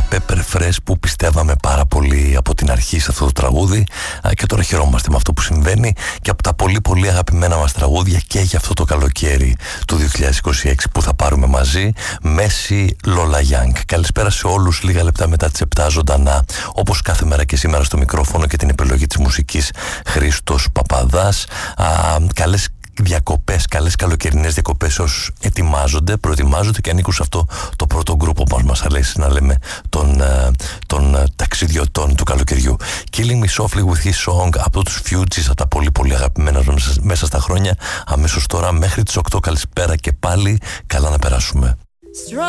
Pepper Fresh που πιστεύαμε πάρα πολύ από την αρχή σε αυτό το τραγούδι και τώρα χαιρόμαστε με αυτό που συμβαίνει και από τα πολύ πολύ αγαπημένα μας τραγούδια και για αυτό το καλοκαίρι του 2026 που θα πάρουμε μαζί. Μέση Λόλα Young. Καλησπέρα σε όλους, λίγα λεπτά μετά τις 7 ζωντανά όπως κάθε μέρα και σήμερα στο μικρόφωνο και την επιλογή της μουσικής Χρήστος Παπαδάς. Καλές διακοπές, καλές καλοκαιρινές διακοπές όσους προετοιμάζονται και ανήκουν σε αυτό το πρώτο γκρουπ όπως μας αρέσει να λέμε των ταξιδιωτών του καλοκαιριού. Killing Me Softly with His Song από τους Fugees, από τα πολύ πολύ αγαπημένα μέσα στα χρόνια. Αμέσως τώρα μέχρι τις 8 καλησπέρα και πάλι, καλά να περάσουμε.